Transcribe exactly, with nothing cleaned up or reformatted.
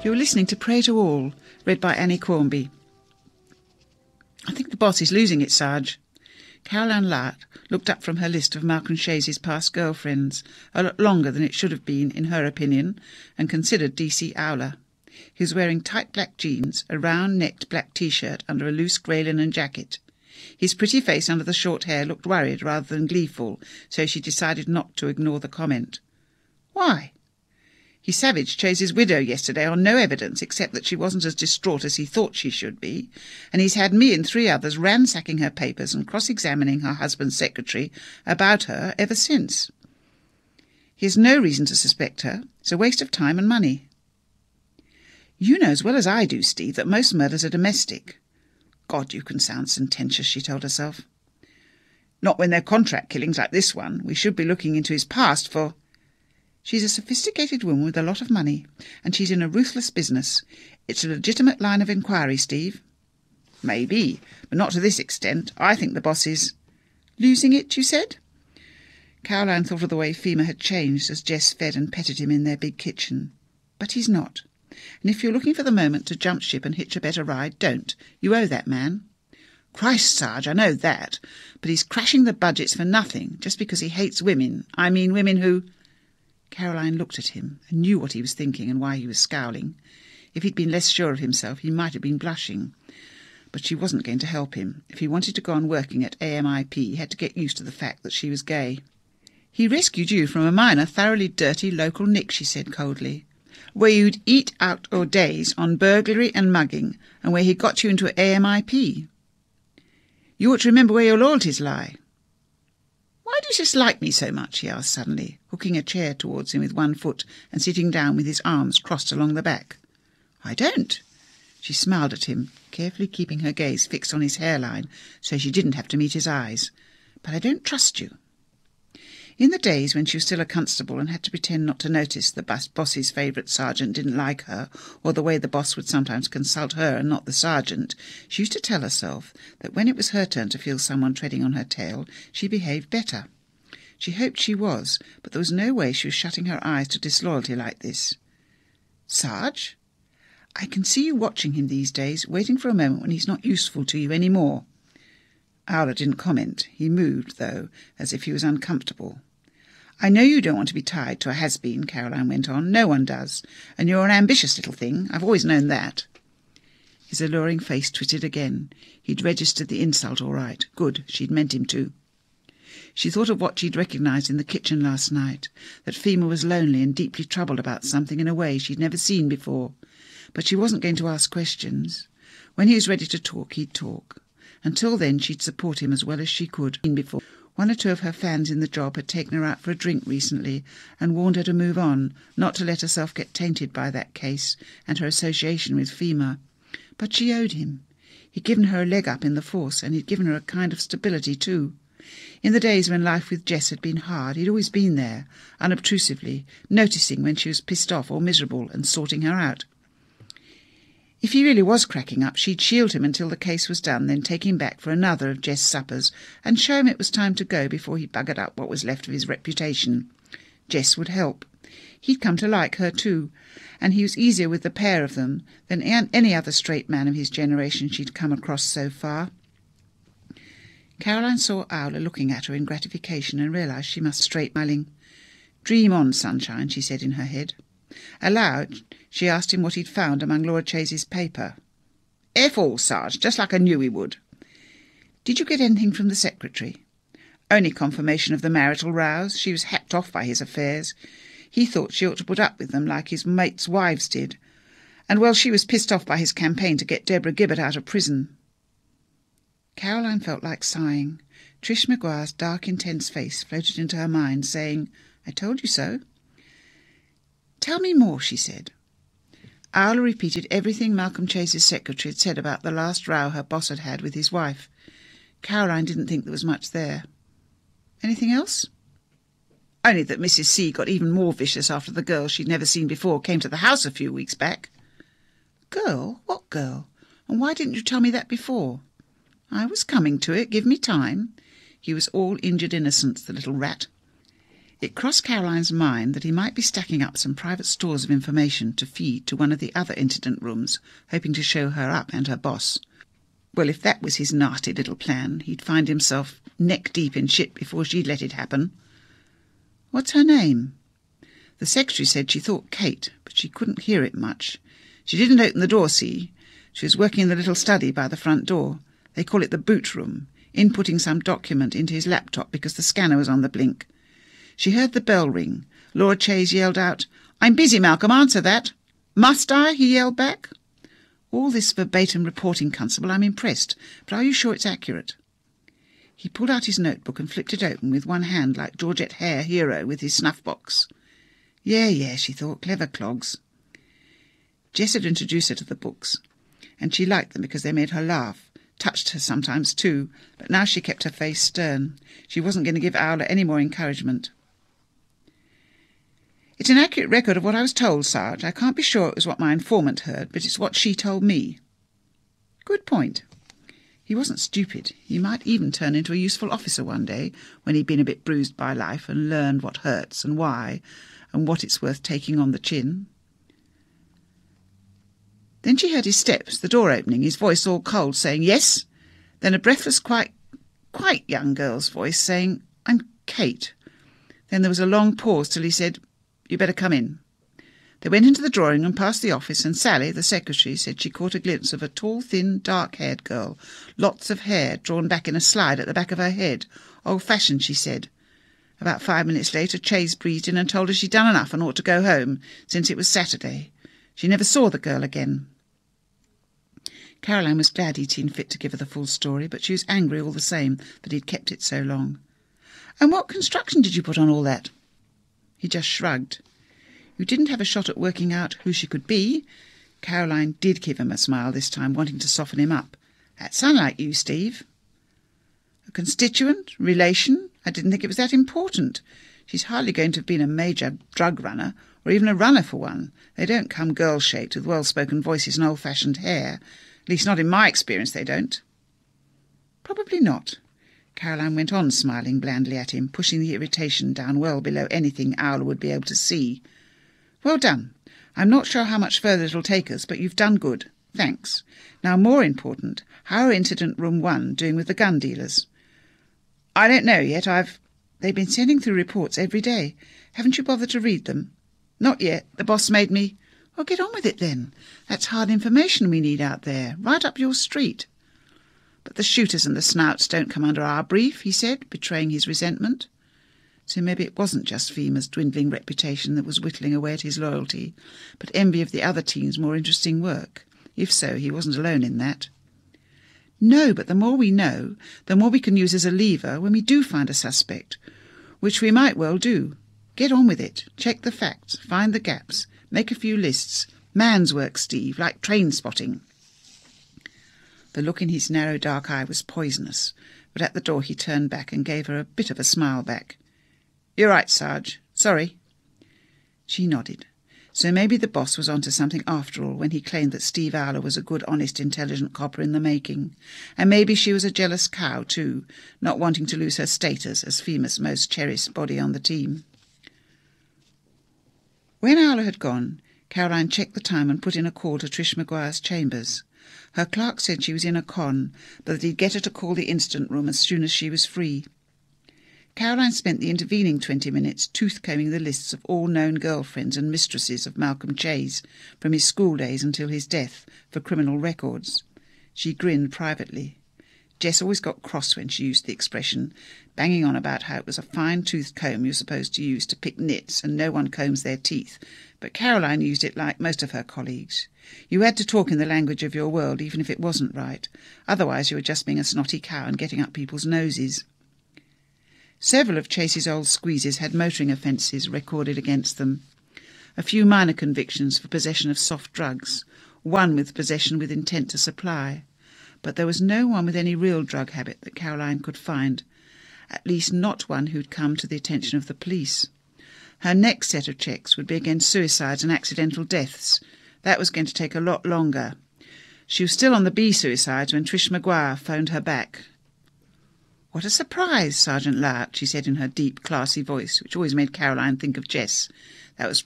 You're listening to Pray to All, read by Annie Cornby. I think the boss is losing it, Sarge. Caroline Lart looked up from her list of Malcolm Chase's past girlfriends, a lot longer than it should have been, in her opinion, and considered D C Owler. He was wearing tight black jeans, a round-necked black T-shirt under a loose grey linen jacket. His pretty face under the short hair looked worried rather than gleeful, so she decided not to ignore the comment. Why? He savaged Chase's widow yesterday on no evidence except that she wasn't as distraught as he thought she should be, and he's had me and three others ransacking her papers and cross-examining her husband's secretary about her ever since. He has no reason to suspect her. It's a waste of time and money. You know as well as I do, Steve, that most murders are domestic. God, you can sound sententious, she told herself. Not when they're contract killings like this one. We should be looking into his past for... She's a sophisticated woman with a lot of money, and she's in a ruthless business. It's a legitimate line of inquiry, Steve. Maybe, but not to this extent. I think the boss is... Losing it, you said? Caroline thought of the way Fema had changed as Jess fed and petted him in their big kitchen. But he's not. And if you're looking for the moment to jump ship and hitch a better ride, don't. You owe that man. Christ, Sarge, I know that. But he's crashing the budgets for nothing, just because he hates women. I mean women who... Caroline looked at him and knew what he was thinking and why he was scowling. If he'd been less sure of himself, he might have been blushing. But she wasn't going to help him. If he wanted to go on working at A M I P, he had to get used to the fact that she was gay. He rescued you from a minor, thoroughly dirty local nick, she said coldly, where you'd eat out your days on burglary and mugging, and where he got you into A M I P. You ought to remember where your loyalties lie. Why do you dislike me so much? He asked suddenly, hooking a chair towards him with one foot and sitting down with his arms crossed along the back. I don't. She smiled at him, carefully keeping her gaze fixed on his hairline so she didn't have to meet his eyes. But I don't trust you. In the days when she was still a constable and had to pretend not to notice the bus boss's favourite sergeant didn't like her, or the way the boss would sometimes consult her and not the sergeant, she used to tell herself that when it was her turn to feel someone treading on her tail, she behaved better. She hoped she was, but there was no way she was shutting her eyes to disloyalty like this. Sarge? I can see you watching him these days, waiting for a moment when he's not useful to you any more. Owler didn't comment. He moved, though, as if he was uncomfortable. I know you don't want to be tied to a has-been, Caroline went on. No one does. And you're an ambitious little thing. I've always known that. His alluring face twittered again. He'd registered the insult all right. Good. She'd meant him to. She thought of what she'd recognised in the kitchen last night, that Fema was lonely and deeply troubled about something in a way she'd never seen before. But she wasn't going to ask questions. When he was ready to talk, he'd talk. Until then, she'd support him as well as she could. Before, one or two of her fans in the job had taken her out for a drink recently and warned her to move on, not to let herself get tainted by that case and her association with Fema. But she owed him. He'd given her a leg up in the force, and he'd given her a kind of stability too. In the days when life with Jess had been hard, he'd always been there, unobtrusively, noticing when she was pissed off or miserable and sorting her out. If he really was cracking up, she'd shield him until the case was done, then take him back for another of Jess' suppers and show him it was time to go before he buggered up what was left of his reputation. Jess would help. He'd come to like her too, and he was easier with the pair of them than any other straight man of his generation she'd come across so far. Caroline saw Owler looking at her in gratification and realised she must straight smiling. Dream on, sunshine, she said in her head. Aloud, she asked him what he'd found among Lord Chase's paper. F all, Sarge, just like I knew he would. Did you get anything from the secretary? Only confirmation of the marital rows. She was hacked off by his affairs. He thought she ought to put up with them like his mates' wives did. And, well, she was pissed off by his campaign to get Deborah Gibbet out of prison. Caroline felt like sighing. Trish Maguire's dark, intense face floated into her mind, saying, I told you so. Tell me more, she said. Owler repeated everything Malcolm Chase's secretary had said about the last row her boss had had with his wife. Caroline didn't think there was much there. Anything else? Only that Missus C got even more vicious after the girl she'd never seen before came to the house a few weeks back. Girl? What girl? And why didn't you tell me that before? I was coming to it. Give me time. He was all injured innocence, the little rat. It crossed Caroline's mind that he might be stacking up some private stores of information to feed to one of the other incident rooms, hoping to show her up and her boss. Well, if that was his nasty little plan, he'd find himself neck-deep in shit before she'd let it happen. What's her name? The secretary said she thought Kate, but she couldn't hear it much. She didn't open the door, see? She was working in the little study by the front door. They call it the boot room, inputting some document into his laptop because the scanner was on the blink. She heard the bell ring. Lord Chase yelled out, "I'm busy, Malcolm, answer that." "Must I?" he yelled back. "All this verbatim reporting, Constable, I'm impressed, but are you sure it's accurate?" He pulled out his notebook and flipped it open with one hand like Georgette Hare hero with his snuff-box. Yeah, yeah, she thought, clever clogs. Jess had introduced her to the books, and she liked them because they made her laugh, touched her sometimes too, but now she kept her face stern. She wasn't going to give Owler any more encouragement. "It's an accurate record of what I was told, Sarge. I can't be sure it was what my informant heard, but it's what she told me." Good point. He wasn't stupid. He might even turn into a useful officer one day, when he'd been a bit bruised by life and learned what hurts and why, and what it's worth taking on the chin. Then she heard his steps, the door opening, his voice all cold, saying, "Yes?" Then a breathless, quite, quite young girl's voice saying, "I'm Kate." Then there was a long pause till he said, "You better come in." They went into the drawing room and past the office, and Sally, the secretary, said she caught a glimpse of a tall, thin, dark-haired girl, lots of hair drawn back in a slide at the back of her head. Old-fashioned, she said. About five minutes later, Chase breezed in and told her she'd done enough and ought to go home, since it was Saturday. She never saw the girl again. Caroline was glad he'd seen fit to give her the full story, but she was angry all the same that he'd kept it so long. "And what construction did you put on all that?" He just shrugged. "You didn't have a shot at working out who she could be?" Caroline did give him a smile this time, wanting to soften him up. "That sounded like you, Steve." "A constituent? Relation? I didn't think it was that important. She's hardly going to have been a major drug runner, or even a runner for one. They don't come girl-shaped with well-spoken voices and old-fashioned hair. At least not in my experience they don't." "Probably not." Caroline went on smiling blandly at him, pushing the irritation down well below anything Owler would be able to see. "Well done. I'm not sure how much further it'll take us, but you've done good. Thanks. Now, more important, how are Incident Room One doing with the gun dealers?" "I don't know yet. I've—" "They've been sending through reports every day. Haven't you bothered to read them?" "Not yet. The boss made me—" "Well, get on with it then. That's hard information we need out there, right up your street." "But the shooters and the snouts don't come under our brief," he said, betraying his resentment. So maybe it wasn't just FEMA's dwindling reputation that was whittling away at his loyalty, but envy of the other team's more interesting work. If so, he wasn't alone in that. "No, but the more we know, the more we can use as a lever when we do find a suspect, which we might well do. Get on with it. Check the facts. Find the gaps. Make a few lists. Man's work, Steve, like train spotting." The look in his narrow dark eye was poisonous, but at the door he turned back and gave her a bit of a smile back. "You're right, Sarge. Sorry." She nodded. So maybe the boss was onto something after all when he claimed that Steve Owler was a good, honest, intelligent copper in the making. And maybe she was a jealous cow, too, not wanting to lose her status as FEMA's most cherished body on the team. When Owler had gone, Caroline checked the time and put in a call to Trish Maguire's chambers. Her clerk said she was in a con, but that he'd get her to call the incident room as soon as she was free. Caroline spent the intervening twenty minutes tooth-combing the lists of all known girlfriends and mistresses of Malcolm Chase, from his school days until his death, for criminal records. She grinned privately. Jess always got cross when she used the expression, banging on about how it was a fine-toothed comb you're supposed to use to pick nits and no one combs their teeth, but Caroline used it like most of her colleagues. You had to talk in the language of your world even if it wasn't right, otherwise you were just being a snotty cow and getting up people's noses. Several of Chase's old squeezes had motoring offences recorded against them. A few minor convictions for possession of soft drugs, one with possession with intent to supply. But there was no one with any real drug habit that Caroline could find, at least not one who'd come to the attention of the police. Her next set of checks would be against suicides and accidental deaths. That was going to take a lot longer. She was still on the B suicides when Trish Maguire phoned her back. "What a surprise, Sergeant Latt," she said in her deep, classy voice, which always made Caroline think of Jess. That was